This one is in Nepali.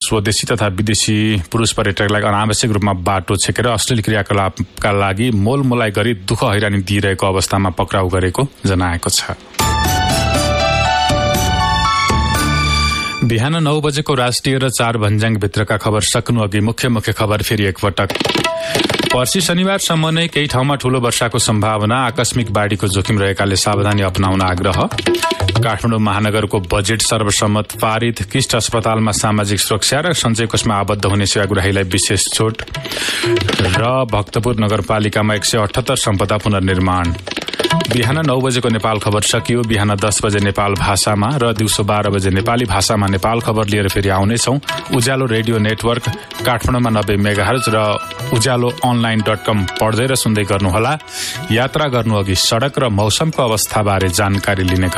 स्वदेशी तथा विदेशी पुरुष पर्यटकलाई अनावश्यक रूपमा बाटो छेकेर अश्लील क्रियाकलापका लागि मोलमोलाई गरी दुःख हैरानी दिइरहेको अवस्थामा पक्राउ गरेको जनाएको छ। बिहान 9 बजेको राष्ट्रिय र 4 भन्ज्याङ भित्रका खबर सक्नु अघि मुख्य खबर फेरि एकपटक। पर्सि शनिबारसम्म नै केही ठाउँमा ठूलो वर्षाको सम्भावना, आकस्मिक बाढीको जोखिम रहेकाले सावधानी अपनाउन आग्रह। काठमाडौँ महानगरको बजेट सर्वसम्मत पारित, किस्ट अस्पतालमा सामाजिक सुरक्षा र सञ्चय कोषमा आबद्ध हुने सेवाग्राहीलाई विशेष छुट र भक्तपुर नगरपालिकामा 178 सम्पदा पुनर्निर्माण। बिहान 9 बजेको नेपाल खबर सकियो। बिहान 10 बजे नेपाल भाषामा र दिउँसो 12 बजे नेपाली भाषामा नेपाल खबर लिएर फेरि आउनेछौं। उज्यालो रेडियो नेटवर्क काठमाडौँमा 90 मेगाहर्ज र उज्यालो online.com पढ्दै र सुन्दै गर्नुहोला। यात्रा गर्नु अघि सडक र मौसमको अवस्थाबारे जानकारी लिने